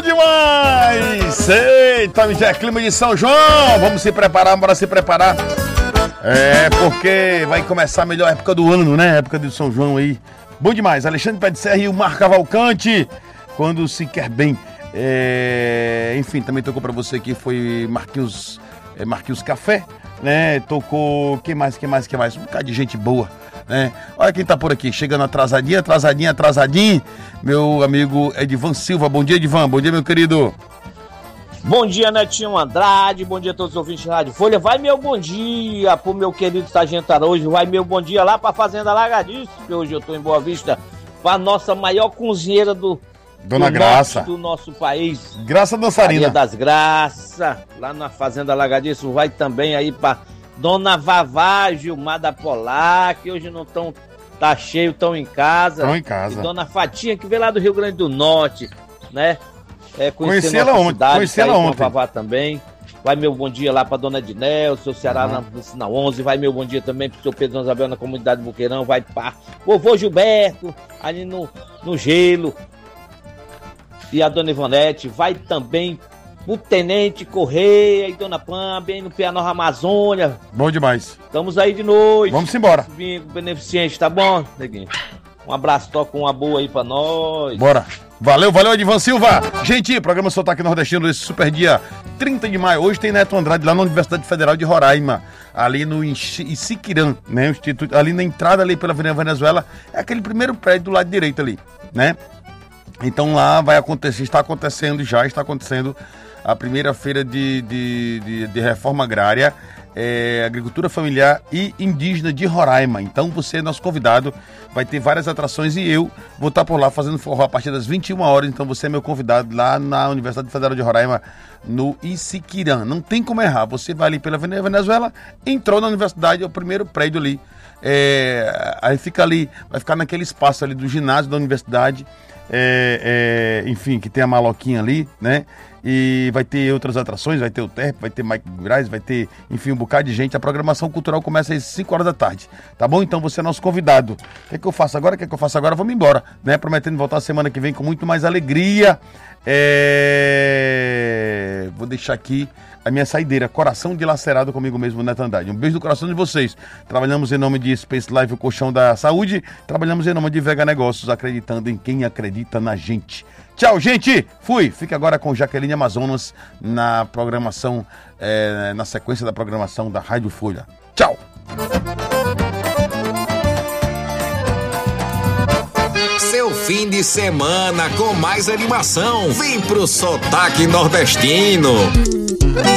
demais! Eita, já é clima de São João! Vamos se preparar, bora se preparar. Porque vai começar a melhor época do ano, né? Época de São João aí. Bom demais, Alexandre Pé de Serra e o Mar Cavalcante, quando se quer bem. Enfim, também tocou pra você aqui, foi Marquinhos Café, né? Tocou, quem mais? Um bocado de gente boa, né? Olha quem tá por aqui, chegando atrasadinho. Meu amigo Edivan Silva. Bom dia, Edivan. Bom dia, meu querido. Bom dia, Netinho Andrade. Bom dia a todos os ouvintes de Rádio Folha. Vai meu bom dia pro meu querido Sargento Araújo. Vai meu bom dia lá pra Fazenda Lagadiço, que hoje eu tô em Boa Vista, pra nossa maior cozinheira Dona Graça, do nosso país. Graça Dançarina. Maria das Graças, lá na Fazenda Lagadiço. Vai também aí pra Dona Vavá Gilmar da Polar, que hoje não estão, tá cheio, estão em casa. Estão em casa. E Dona Fatinha, que veio lá do Rio Grande do Norte, né? Conheci ela ontem. Vavá também. Vai meu bom dia lá pra Dona Ednel, seu Ceará na 11. Vai meu bom dia também pro seu Pedro Isabel na comunidade Buqueirão. Vai pra vovô Gilberto, ali no Gelo. E a Dona Ivonete. Vai também o Tenente Correia e Dona Pam, bem no Pia Nova Amazônia. Bom demais. Estamos aí de noite. Vamos embora. Bingo beneficente, tá bom, neguinho? Um abraço, toca uma boa aí pra nós. Bora. Valeu, Edivan Silva. Gente, programa Sotaque Nordestino desse super dia 30 de maio. Hoje tem Neto Andrade lá na Universidade Federal de Roraima, ali no Isiquirã, né? O instituto, ali na entrada ali pela Avenida Venezuela, é aquele primeiro prédio do lado direito ali, né? Então lá está acontecendo a primeira feira de reforma agrária, agricultura familiar e indígena de Roraima. Então você é nosso convidado, vai ter várias atrações e eu vou estar por lá fazendo forró a partir das 21 horas. Então você é meu convidado lá na Universidade Federal de Roraima, no Isiquirã. Não tem como errar, você vai ali pela Avenida Venezuela, entrou na universidade, é o primeiro prédio ali, aí fica ali, vai ficar naquele espaço ali do ginásio da universidade, enfim, que tem a maloquinha ali, né? E vai ter outras atrações, vai ter o TERP, vai ter Mike Braz, vai ter, enfim, um bocado de gente. A programação cultural começa às 5 horas da tarde, tá bom? Então você é nosso convidado. O que eu faço agora? Vamos embora, né? Prometendo voltar semana que vem com muito mais alegria. Vou deixar aqui a minha saideira, coração dilacerado comigo mesmo, Neto Andrade. Um beijo no coração de vocês. Trabalhamos em nome de Space Life, o colchão da saúde. Trabalhamos em nome de Vega Negócios, acreditando em quem acredita na gente. Tchau, gente! Fui! Fique agora com Jaqueline Amazonas na programação, na sequência da programação da Rádio Folha. Tchau! Seu fim de semana com mais animação. Vem pro Sotaque Nordestino.